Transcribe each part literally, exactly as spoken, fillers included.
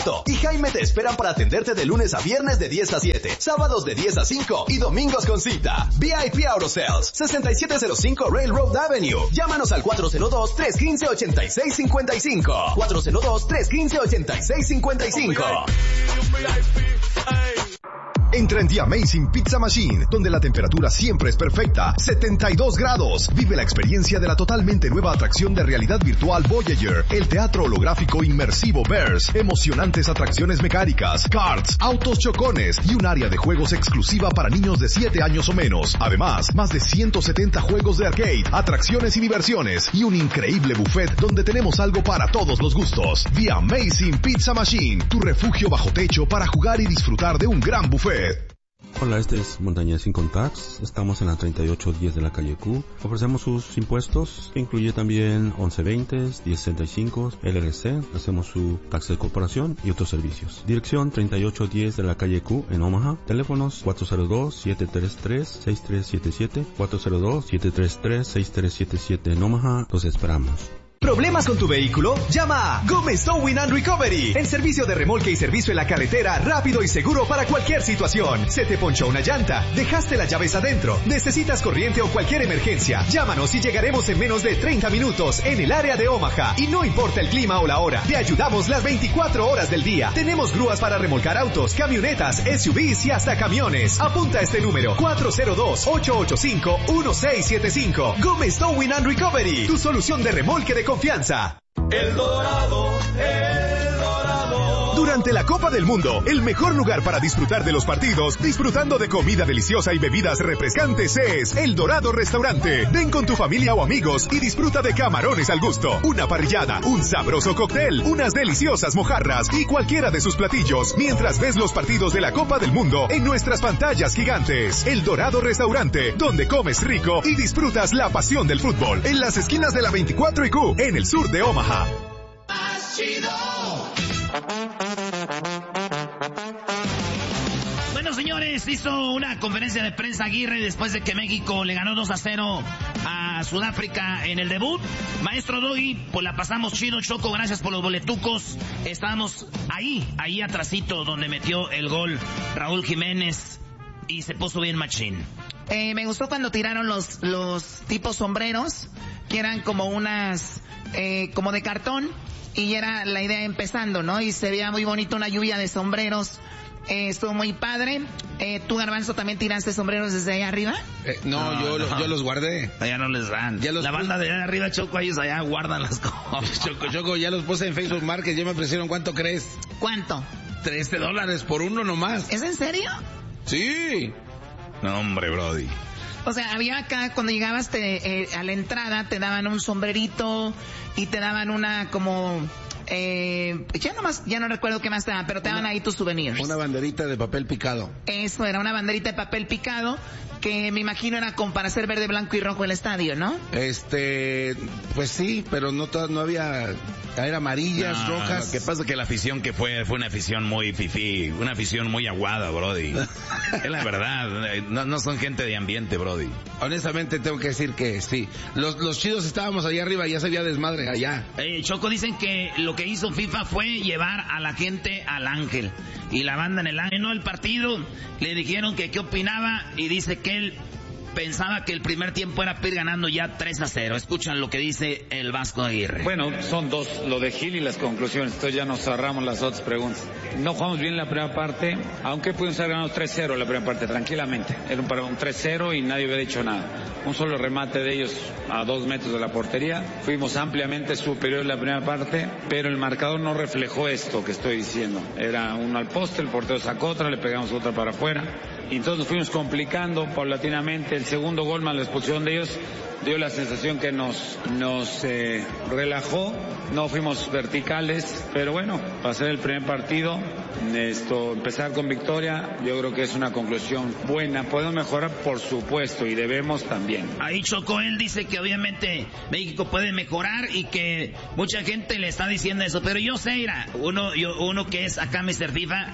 Auto y Jaime te esperan para atenderte de lunes a viernes de diez a siete, sábados de diez a cinco y domingos con cita. V I P Auto Sales, sesenta y siete cero cinco Railroad Avenue. Llámanos al cuatro cero dos, tres uno cinco, ocho seis cinco cinco. cuatro cero dos, tres uno cinco, ocho seis cinco cinco. Entra en The Amazing Pizza Machine, donde la temperatura siempre es perfecta, setenta y dos grados. Vive la experiencia de la totalmente nueva atracción de realidad virtual Voyager, el teatro holográfico inmersivo Bears, emocionantes atracciones mecánicas, karts, autos chocones y un área de juegos exclusiva para niños de siete años o menos. Además, más de ciento setenta juegos de arcade, atracciones y diversiones y un increíble buffet donde tenemos algo para todos los gustos. The Amazing Pizza Machine, tu refugio bajo techo para jugar y disfrutar de un gran buffet. Hola, este es Montañez Sin Tax. Estamos en la treinta y ocho diez de la calle Q. Ofrecemos sus impuestos, que incluye también once veinte, diez sesenta y cinco, L R C. Hacemos su taxa de corporación y otros servicios. Dirección treinta y ocho diez de la calle Q en Omaha. Teléfonos cuatro cero dos, siete tres tres, seis tres siete siete, cuatro cero dos, siete tres tres, seis tres siete siete en Omaha. Los esperamos. ¿Problemas con tu vehículo? Llama a Gómez Towing and Recovery. El servicio de remolque y servicio en la carretera rápido y seguro para cualquier situación. Se te ponchó una llanta, dejaste las llaves adentro, necesitas corriente o cualquier emergencia. Llámanos y llegaremos en menos de treinta minutos en el área de Omaha. Y no importa el clima o la hora, te ayudamos las veinticuatro horas del día. Tenemos grúas para remolcar autos, camionetas, S U Vs y hasta camiones. Apunta este número: cuatro cero dos, ocho ocho cinco, uno seis siete cinco. Gómez Towing and Recovery, tu solución de remolque de confianza. El Dorado, El Dorado. Durante la Copa del Mundo, el mejor lugar para disfrutar de los partidos, disfrutando de comida deliciosa y bebidas refrescantes es El Dorado Restaurante. Ven con tu familia o amigos y disfruta de camarones al gusto, una parrillada, un sabroso cóctel, unas deliciosas mojarras y cualquiera de sus platillos, mientras ves los partidos de la Copa del Mundo en nuestras pantallas gigantes. El Dorado Restaurante, donde comes rico y disfrutas la pasión del fútbol, en las esquinas de la veinticuatro y Q, en el sur de Omaha. Bueno, señores, hizo una conferencia de prensa Aguirre después de que México le ganó dos a cero a Sudáfrica en el debut. Maestro Doggy, pues la pasamos chido, Choco, gracias por los boletucos. Estábamos ahí, ahí atrasito donde metió el gol Raúl Jiménez y se puso bien machín. Eh, me gustó cuando tiraron los, los tipos sombreros, que eran como unas, eh, como de cartón, y era la idea empezando, ¿no? Y se veía muy bonito una lluvia de sombreros. Eh, estuvo muy padre. Eh, ¿Tú, Garbanzo, también tiraste sombreros desde allá arriba? Eh, no, no, yo, no. yo los guardé. Allá no les dan. Ya los la banda de allá arriba, Choco, ellos allá guardan las cosas. Choco, Choco, ya los puse en Facebook Market, ya me ofrecieron, ¿cuánto crees? ¿Cuánto? trece dólares por uno nomás. ¿Es en serio? Sí. No, hombre, brody. O sea, había acá, cuando llegabas te, eh, a la entrada, te daban un sombrerito y te daban una como... Eh, ya no más, ya no recuerdo qué más te daban, pero te daban ahí tus souvenirs. Una banderita de papel picado. Eso, era una banderita de papel picado, que me imagino era como para hacer verde, blanco y rojo el estadio, ¿no? Este, pues sí, pero no no había, era amarillas, no, rojas. Lo que pasa es que la afición que fue, fue una afición muy fifí, una afición muy aguada, brody. Es la verdad, no, no son gente de ambiente, brody. Honestamente tengo que decir que sí. Los, los chidos estábamos allá arriba, ya se había desmadre allá. Eh, Choco, dicen que lo que hizo FIFA fue llevar a la gente al Ángel. Y la banda en el Ángel, no el partido, le dijeron que qué opinaba y dice que él pensaba que el primer tiempo era ir ganando ya tres a cero. Escuchan lo que dice el Vasco Aguirre. Bueno, son dos, lo de Gil y las conclusiones. Entonces ya nos cerramos las otras preguntas. No jugamos bien la primera parte, aunque pudimos haber ganado tres cero la primera parte, tranquilamente. Era un, un tres cero y nadie hubiera dicho nada. Un solo remate de ellos a dos metros de la portería. Fuimos ampliamente superiores en la primera parte, pero el marcador no reflejó esto que estoy diciendo. Era uno al poste, el portero sacó otra, le pegamos otra para afuera. Y entonces nos fuimos complicando paulatinamente. El segundo gol más la expulsión de ellos dio la sensación que nos nos eh, relajó. No fuimos verticales, pero bueno, para ser el primer partido, esto, empezar con victoria, yo creo que es una conclusión buena. Podemos mejorar, por supuesto, y debemos también. Ahí Choco, él dice que obviamente México puede mejorar y que mucha gente le está diciendo eso, pero yo sé, mira, uno, yo, uno que es acá mister FIFA,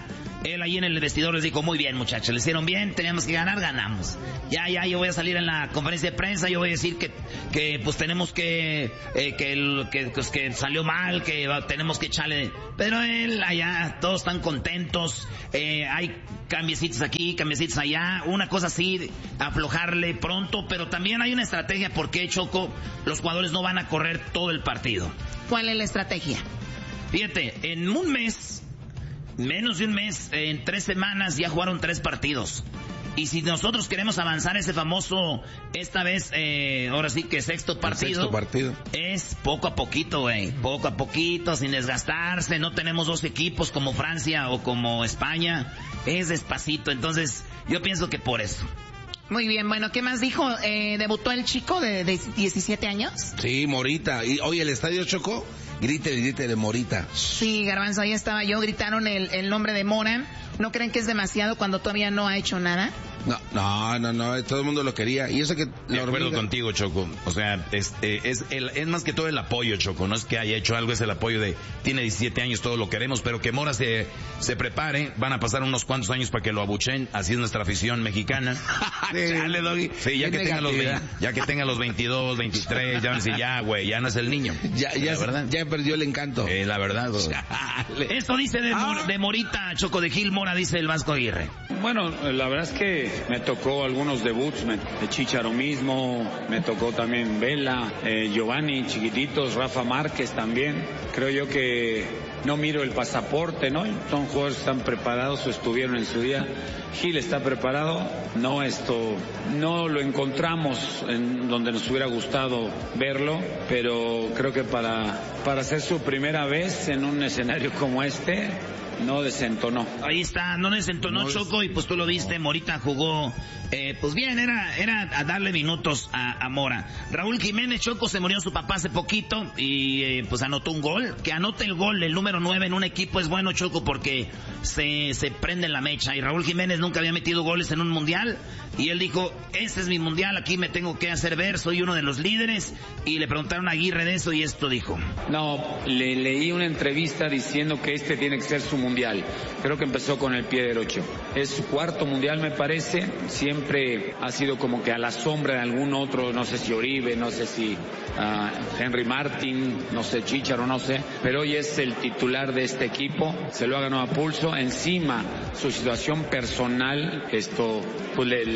él ahí en el vestidor les dijo, muy bien muchachos, le hicieron bien, teníamos que ganar, ganamos. Ya, ya, yo voy a salir en la conferencia de prensa, yo voy a decir que, que pues tenemos que, eh, que, el, que, pues, que salió mal, que va, tenemos que echarle. Pero él allá, todos están contentos, eh, hay cambiecitos aquí, cambiecitos allá, una cosa así, aflojarle pronto, pero también hay una estrategia porque, Choco, los jugadores no van a correr todo el partido. ¿Cuál es la estrategia? Fíjate, en un mes, menos de un mes, en tres semanas ya jugaron tres partidos. Y si nosotros queremos avanzar ese famoso, esta vez, eh, ahora sí que sexto partido, sexto partido, es poco a poquito, güey, poco a poquito, sin desgastarse, no tenemos dos equipos como Francia o como España, es despacito, entonces yo pienso que por eso. Muy bien, bueno, ¿qué más dijo? Eh, ¿Debutó el chico de, de diecisiete años? Sí, Morita. Y oye, el estadio Chocó, grítele, grítele, Morita. Sí, Garbanzo, ahí estaba yo, gritaron el, el nombre de Mora. ¿No creen que es demasiado cuando todavía no ha hecho nada? No, no, no, no, todo el mundo lo quería. Y eso que... De acuerdo contigo, Choco. O sea, es, eh, es, el, es más que todo el apoyo, Choco. No es que haya hecho algo, es el apoyo de... Tiene diecisiete años, todo lo queremos, pero que Mora se, se prepare. Van a pasar unos cuantos años para que lo abuchen. Así es nuestra afición mexicana. Chale, Doggy. Sí, ya que, tenga los veinte, ya que tenga los veintidós, veintitrés, ya van a decir, ya, güey, ya no es el niño. Ya, ya, verdad. ya perdió el encanto. Eh, la verdad, güey. Esto dice de, Mor, de Morita, Choco, de Gil Mora, dice el Vasco Aguirre. Bueno, la verdad es que me tocó algunos debuts, me, de Chícharo mismo, me tocó también Vela, eh, Giovanni, chiquititos, Rafa Márquez también. Creo yo que no miro el pasaporte, ¿no? Son jugadores que están preparados o estuvieron en su día. Gil está preparado, no esto, no lo encontramos en donde nos hubiera gustado verlo, pero creo que para, para hacer su primera vez en un escenario como este, no desentonó. Ahí está, no desentonó, no Choco, y pues tú lo viste, Morita jugó, eh, pues bien, era era a darle minutos a, a Mora. Raúl Jiménez, Choco, se murió su papá hace poquito y eh, pues anotó un gol. Que anote el gol, el número nueve en un equipo es bueno, Choco, porque se, se prende la mecha. Y Raúl Jiménez nunca había metido goles en un mundial y él dijo, este es mi mundial, aquí me tengo que hacer ver, soy uno de los líderes. Y le preguntaron a Aguirre de eso y esto dijo. No, le leí una entrevista diciendo que este tiene que ser su mundial. Creo que empezó con el pie derecho. Es su cuarto mundial, me parece. Siempre ha sido como que a la sombra de algún otro, no sé si Oribe, no sé si uh, Henry Martin, no sé, Chícharo, no sé. Pero hoy es el titular de este equipo. Se lo ha ganado a pulso. Encima, su situación personal, esto, pues, le,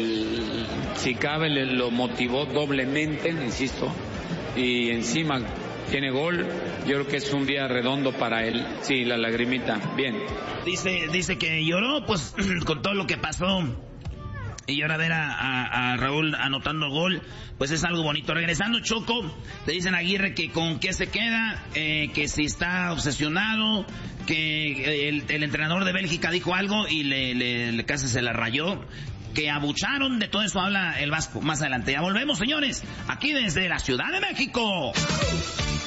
si cabe, le, lo motivó doblemente, insisto. Y encima tiene gol, yo creo que es un día redondo para él. Sí, la lagrimita, bien. Dice dice que lloró, pues, con todo lo que pasó. Y ahora ver a, a, a Raúl anotando gol, pues es algo bonito. Regresando, Choco, te dicen a Aguirre que con qué se queda, eh, que si está obsesionado, que el, el entrenador de Bélgica dijo algo y le, le, le casi se la rayó. Que abucharon, de todo eso habla el Vasco más adelante. Ya volvemos, señores, aquí desde la Ciudad de México.